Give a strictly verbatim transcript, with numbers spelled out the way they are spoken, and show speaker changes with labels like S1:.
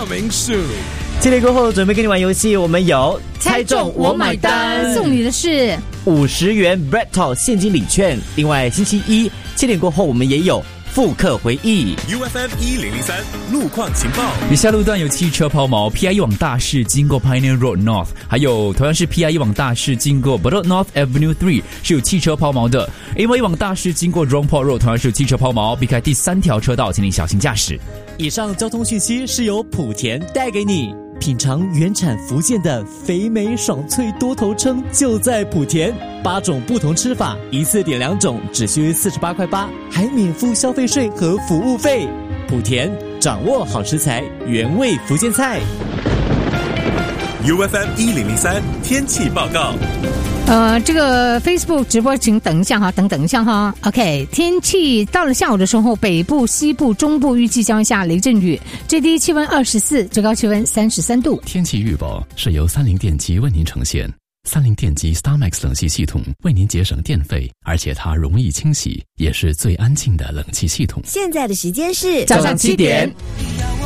S1: coming soon。
S2: 七点过后准备跟你玩游戏，我们有
S3: 猜中我买单，送你的是
S2: 五十元 BreadTalk 现金礼券。另外星期一七点过后我们也有复刻回忆
S1: U F M 一零零三路况情报。
S4: 以下路段有汽车抛锚 ，P I E 往大市经过 Pioneer Road North， 还有同样是 P I E 往大市经过 Bedok North Avenue 三是有汽车抛锚的 ，A Y 往大市经过 Jurong Port Road 同样是有汽车抛锚，避开第三条车道，请你小心驾驶。
S2: 以上交通讯息是由莆田带给你。品尝原产福建的肥美爽脆多头称就在莆田，八种不同吃法，一次点两种，只需四十八块八，还免付消费税和服务费。莆田掌握好食材，原味福建菜。
S1: U F M 一零零三天气报告。
S3: 呃，这个 Facebook 直播，请等一下哈，等等一下哈。OK， 天气到了下午的时候，北部、西部、中部预计将下雷阵雨，最低气温二十四，最高气温三十三度。
S5: 天气预报是由三菱电机为您呈现。三菱电机 StarMax 冷气系统为您节省电费，而且它容易清洗，也是最安静的冷气系统。
S6: 现在的时间是
S2: 早上七点。